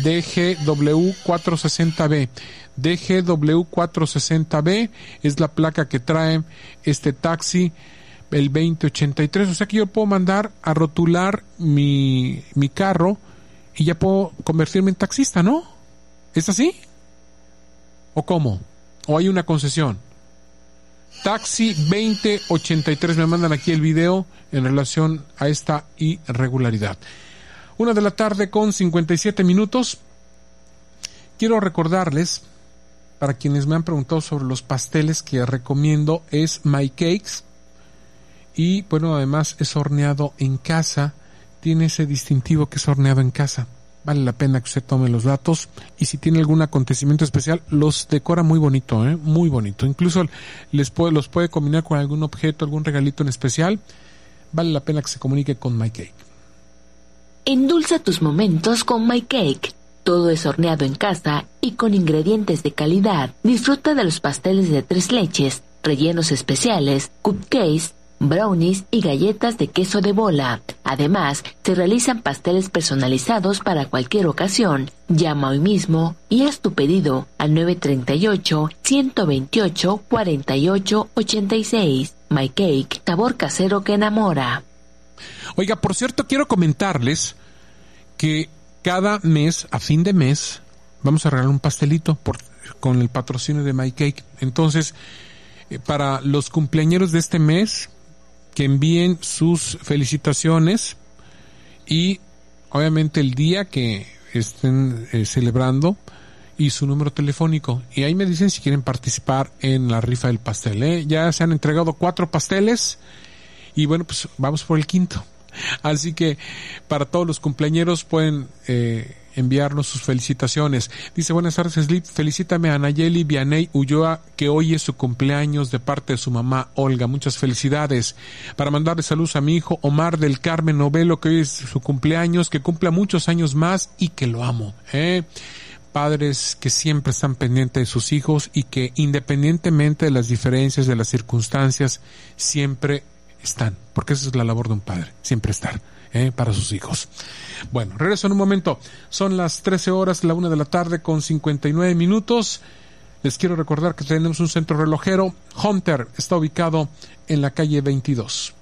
DGW460B. DGW460B es la placa que trae este taxi, el 2083. O sea que yo puedo mandar a rotular mi carro y ya puedo convertirme en taxista, ¿no? ¿Es así? ¿O cómo? ¿O hay una concesión? Taxi 2083, me mandan aquí el video en relación a esta irregularidad. 1:57 p.m. Quiero recordarles, para quienes me han preguntado sobre los pasteles que recomiendo, es My Cakes. Y bueno, además es horneado en casa. Tiene ese distintivo que es horneado en casa. Vale la pena que usted tome los datos. Y si tiene algún acontecimiento especial, los decora muy bonito, muy bonito. Incluso los puede combinar con algún objeto, algún regalito en especial. Vale la pena que se comunique con My Cake. Endulza tus momentos con My Cake. Todo es horneado en casa y con ingredientes de calidad. Disfruta de los pasteles de 3 leches, rellenos especiales, cupcakes, brownies y galletas de queso de bola. Además, se realizan pasteles personalizados para cualquier ocasión. Llama hoy mismo y haz tu pedido al 938-128-4886. My Cake, sabor casero que enamora. Oiga, por cierto, quiero comentarles que cada mes, a fin de mes, vamos a regalar un pastelito con el patrocinio de My Cake. Entonces, para los cumpleañeros de este mes, que envíen sus felicitaciones y obviamente el día que estén celebrando y su número telefónico. Y ahí me dicen si quieren participar en la rifa del pastel. Ya se han entregado 4 pasteles y bueno, pues vamos por el 5º. Así que para todos los cumpleañeros pueden enviarnos sus felicitaciones. Dice: buenas tardes, Slip, felicítame a Nayeli Vianey Ulloa, que hoy es su cumpleaños, de parte de su mamá Olga. Muchas felicidades. Para mandarle saludos a mi hijo Omar del Carmen Novelo, que hoy es su cumpleaños, que cumpla muchos años más y que lo amo. Padres que siempre están pendientes de sus hijos y que independientemente de las diferencias, de las circunstancias, siempre están, porque esa es la labor de un padre, siempre estar para sus hijos. Bueno, regreso en un momento. Son las 13 horas, la 1:59 p.m. Les quiero recordar que tenemos un centro relojero. Hunter está ubicado en la calle 22.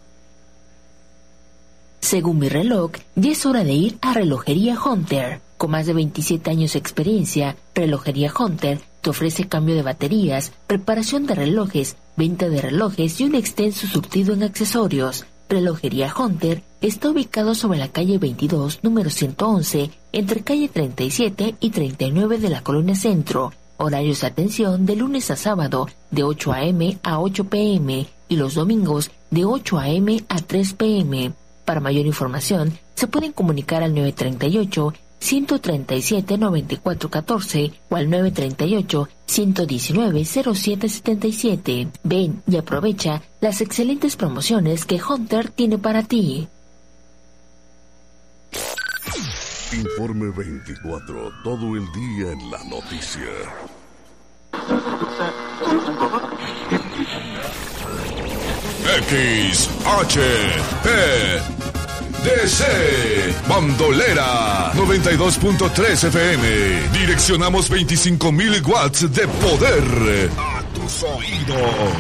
Según mi reloj, ya es hora de ir a Relojería Hunter. Con más de 27 años de experiencia, Relojería Hunter te ofrece cambio de baterías, reparación de relojes, venta de relojes y un extenso surtido en accesorios. Relojería Hunter está ubicado sobre la calle 22, número 111, entre calle 37 y 39 de la Colonia Centro. Horarios de atención de lunes a sábado de 8 a.m. a 8 p.m. y los domingos de 8 a.m. a 3 p.m. Para mayor información, se pueden comunicar al 938-137-9414 o al 938-119-0777. Ven y aprovecha las excelentes promociones que Hunter tiene para ti. Informe 24, todo el día en la noticia. XHPDC Bandolera 92.3 FM. Direccionamos 25,000 watts de poder a tus oídos.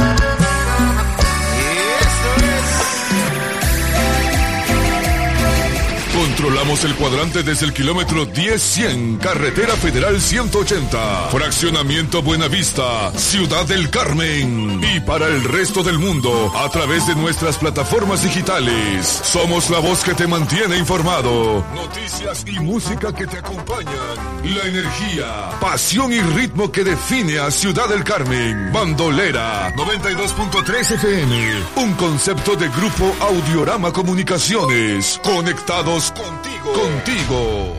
Controlamos el cuadrante desde el kilómetro 10-100, Carretera Federal 180, Fraccionamiento Buenavista, Ciudad del Carmen. Y para el resto del mundo, a través de nuestras plataformas digitales. Somos la voz que te mantiene informado. Noticias y música que te acompañan. La energía, pasión y ritmo que define a Ciudad del Carmen. Bandolera 92.3 FM. Un concepto de Grupo Audiorama Comunicaciones. Conectados contigo.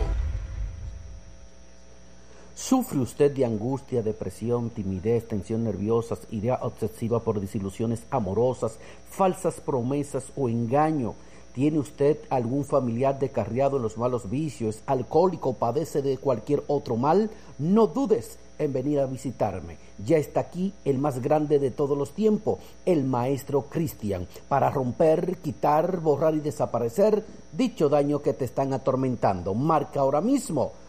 ¿Sufre usted de angustia, depresión, timidez, tensión nerviosa, idea obsesiva por desilusiones amorosas, falsas promesas o engaño? ¿Tiene usted algún familiar descarriado en los malos vicios, alcohólico o padece de cualquier otro mal? No dudes en venir a visitarme. Ya está aquí el más grande de todos los tiempos, el Maestro Cristian, para romper, quitar, borrar y desaparecer dicho daño que te están atormentando. Marca ahora mismo